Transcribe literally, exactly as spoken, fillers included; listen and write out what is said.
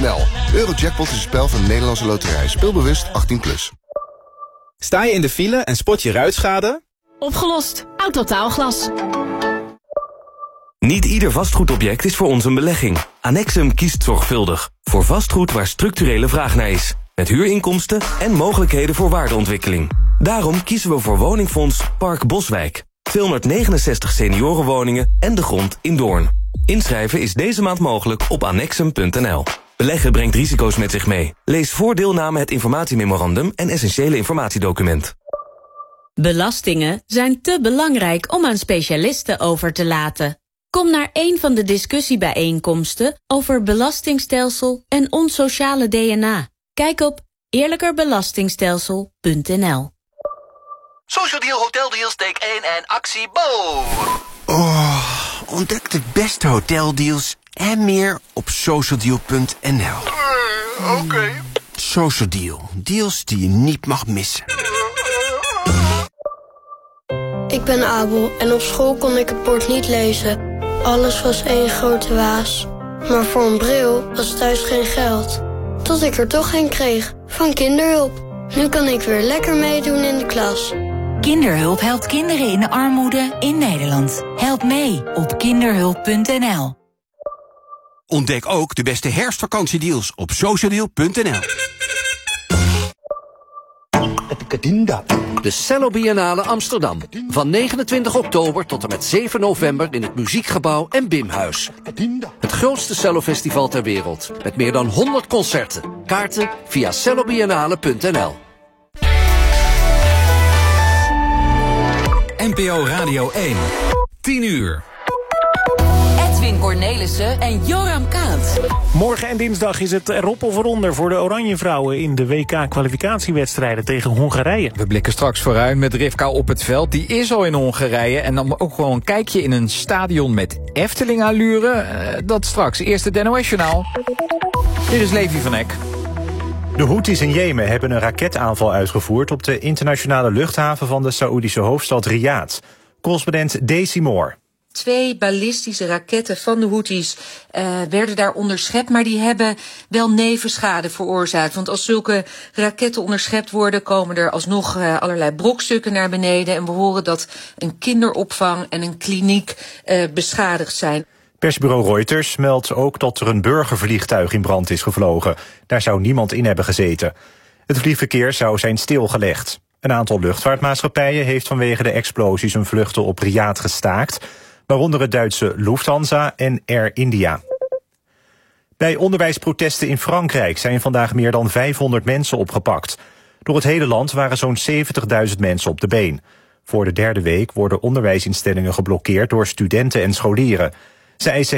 n l. Eurojackpot is een spel van de Nederlandse Loterij. Speel bewust achttien plus. Sta je in de file en spot je ruitschade? Opgelost. Autotaalglas. Niet ieder vastgoedobject is voor ons een belegging. Annexum kiest zorgvuldig voor vastgoed waar structurele vraag naar is. Met huurinkomsten en mogelijkheden voor waardeontwikkeling. Daarom kiezen we voor woningfonds Park Boswijk. tweehonderdnegenenzestig seniorenwoningen en de grond in Doorn. Inschrijven is deze maand mogelijk op annexum punt n l. Beleggen brengt risico's met zich mee. Lees voor deelname het informatiememorandum en essentiële informatiedocument. Belastingen zijn te belangrijk om aan specialisten over te laten. Kom naar een van de discussiebijeenkomsten over belastingstelsel en ons sociale D N A. Kijk op eerlijkerbelastingstelsel punt n l. Social Deal Hotel Deals, take één en actie Bo! Oh, ontdek de beste hoteldeals en meer op socialdeal punt n l. Uh, Oké. Okay. Social Deal, deals die je niet mag missen. Ik ben Abel en op school kon ik het bord niet lezen. Alles was één grote waas. Maar voor een bril was thuis geen geld. Tot ik er toch een kreeg, van Kinderhulp. Nu kan ik weer lekker meedoen in de klas. Kinderhulp helpt kinderen in armoede in Nederland. Help mee op kinderhulp punt n l. Ontdek ook de beste herfstvakantiedeals op socialdeal punt n l. De Cello Biennale Amsterdam. Van negenentwintig oktober tot en met zeven november in het Muziekgebouw en Bimhuis. Het grootste cellofestival ter wereld. Met meer dan honderd concerten. Kaarten via cello biennale punt n l. N P O Radio één. tien uur. Edwin Cornelissen en Joram Kaat. Morgen en dinsdag is het erop of eronder voor de Oranjevrouwen in de W K-kwalificatiewedstrijden tegen Hongarije. We blikken straks vooruit met Rivka op het veld. Die is al in Hongarije. En dan ook gewoon een kijkje in een stadion met Efteling-allure. Uh, dat straks. Eerst het N O S-journaal. Dit is Levi van Eck. De Houthis in Jemen hebben een raketaanval uitgevoerd op de internationale luchthaven van de Saoedische hoofdstad Riyadh. Correspondent Daisy Moore. Twee ballistische raketten van de Houthis uh, werden daar onderschept, maar die hebben wel nevenschade veroorzaakt. Want als zulke raketten onderschept worden, komen er alsnog uh, allerlei brokstukken naar beneden. En we horen dat een kinderopvang en een kliniek uh, beschadigd zijn. Persbureau Reuters meldt ook dat er een burgervliegtuig in brand is gevlogen. Daar zou niemand in hebben gezeten. Het vliegverkeer zou zijn stilgelegd. Een aantal luchtvaartmaatschappijen heeft vanwege de explosies hun vluchten op Riyadh gestaakt, waaronder het Duitse Lufthansa en Air India. Bij onderwijsprotesten in Frankrijk zijn vandaag meer dan vijfhonderd mensen opgepakt. Door het hele land waren zo'n zeventigduizend mensen op de been. Voor de derde week worden onderwijsinstellingen geblokkeerd door studenten en scholieren. Ze eisen